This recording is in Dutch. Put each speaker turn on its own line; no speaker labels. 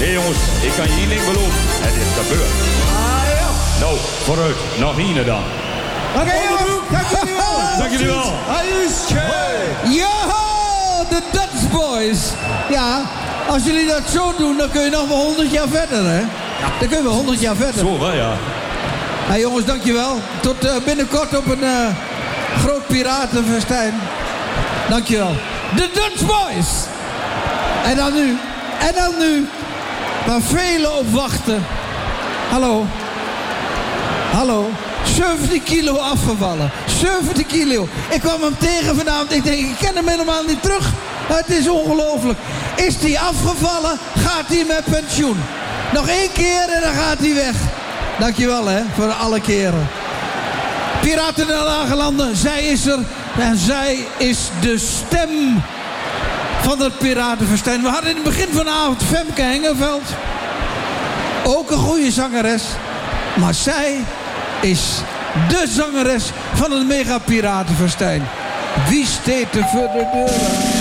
Nee jongens, ik kan je één ding beloven. Het is gebeurd.
Ah ja.
Nou, vooruit. Nog één dan.
Oké, jongens. Dank jullie wel.
Dank jullie wel.
Ja, de Dutch Boys. Ja, als jullie dat zo doen, dan kun je nog wel 100 jaar verder, hè? Dan kun je wel 100 jaar verder.
Zo wel, ja.
Hey, jongens, dankjewel. Tot binnenkort op een groot piratenfestijn. Dankjewel. De Dutch Boys. En dan nu, waar velen op wachten. Hallo. 70 kilo afgevallen. 70 kilo. Ik kwam hem tegen vanavond. Ik denk, ik ken hem helemaal niet terug. Het is ongelooflijk. Is hij afgevallen, gaat hij met pensioen. Nog 1 keer en dan gaat hij weg. Dankjewel, hè, voor alle keren. Piraten der Lage Landen, zij is er. En zij is de stem van het piratenfestijn. We hadden in het begin van de avond Femke Hengeveld. Ook een goede zangeres. Maar zij is de zangeres van het mega piratenfestijn. Wie steekt er voor de deur?